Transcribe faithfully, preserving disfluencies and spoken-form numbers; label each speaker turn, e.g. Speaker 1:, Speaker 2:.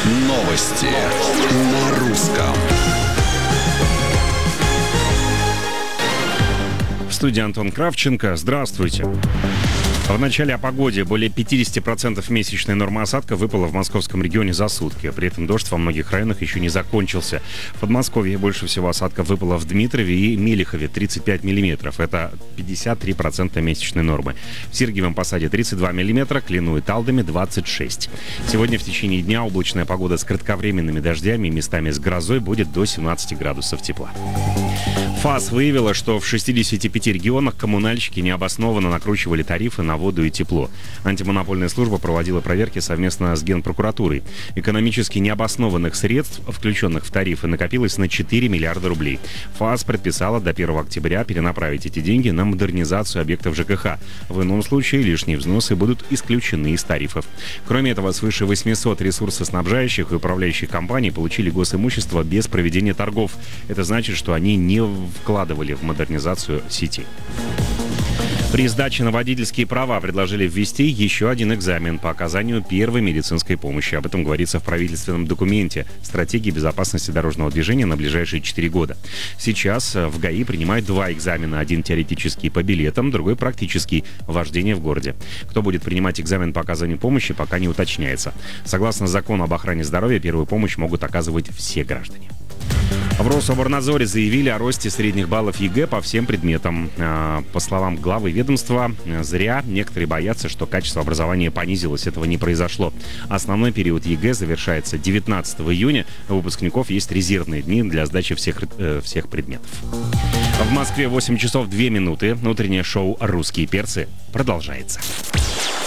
Speaker 1: Новости на русском.
Speaker 2: В студии Антон Кравченко. Здравствуйте. В начале о погоде. Более пятьдесят процентов месячной нормы осадка выпало в московском регионе за сутки. При этом дождь во многих районах еще не закончился. В Подмосковье больше всего осадков выпало в Дмитрове и Мелихове — тридцать пять миллиметров. Это пятьдесят три процента месячной нормы. В Сергиевом Посаде тридцать два миллиметра, Клину и Талдоме двадцать шесть. Сегодня в течение дня облачная погода с кратковременными дождями и местами с грозой будет до семнадцати градусов тепла. ФАС выявила, что в шестидесяти пяти регионах коммунальщики необоснованно накручивали тарифы на воду и тепло. Антимонопольная служба проводила проверки совместно с Генпрокуратурой. Экономически необоснованных средств, включенных в тарифы, накопилось на четыре миллиарда рублей. ФАС предписала до первого октября перенаправить эти деньги на модернизацию объектов ЖКХ. В ином случае лишние взносы будут исключены из тарифов. Кроме этого, свыше восьмисот ресурсоснабжающих и управляющих компаний получили госимущество без проведения торгов. Это значит, что они не вкладывали в модернизацию сети. При сдаче на водительские права предложили ввести еще один экзамен по оказанию первой медицинской помощи. Об этом говорится в правительственном документе «Стратегии безопасности дорожного движения на ближайшие четыре года». Сейчас в ГАИ принимают два экзамена. Один теоретический по билетам, другой практический — вождение в городе. Кто будет принимать экзамен по оказанию помощи, пока не уточняется. Согласно закону об охране здоровья, первую помощь могут оказывать все граждане. В Рособорнадзоре заявили о росте средних баллов ЕГЭ по всем предметам. По словам главы ведомства, зря некоторые боятся, что качество образования понизилось. Этого не произошло. Основной период ЕГЭ завершается девятнадцатого июня. У выпускников есть резервные дни для сдачи всех, всех предметов. В Москве восемь часов две минуты. Утреннее шоу «Русские перцы» продолжается.